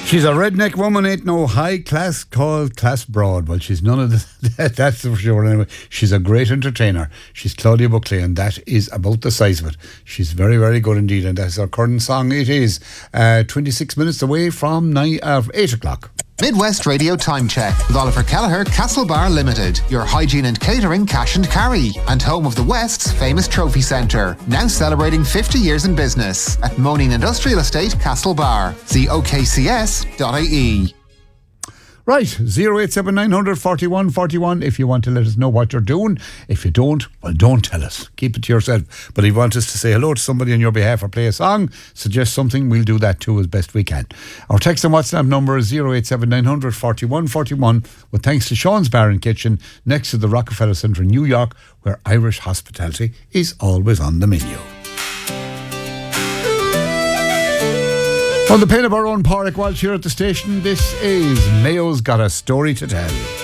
She's a redneck woman, ain't no high class called class broad. Well, she's none of that's for sure anyway. She's a great entertainer. She's Claudia Buckley, and that is about the size of it. She's very, very good indeed, and that's our current song. It is 26 minutes away from 8 o'clock. Midwest Radio Time Check with Oliver Kelleher, Castlebar Limited, your hygiene and catering cash and carry, and home of the West's famous trophy centre, now celebrating 50 years in business at Moaning Industrial Estate, Castlebar. See okcs.ie. Right, 087-900-4141 if you want to let us know what you're doing. If you don't, well, don't tell us. Keep it to yourself. But if you want us to say hello to somebody on your behalf or play a song, suggest something, we'll do that too as best we can. Our text and WhatsApp number is 087-900-4141 with thanks to Sean's Bar and Kitchen next to the Rockefeller Centre in New York, where Irish hospitality is always on the menu. On the pain of our own Pádraig Walsh here at the station, this is Mayo's Got a Story to Tell.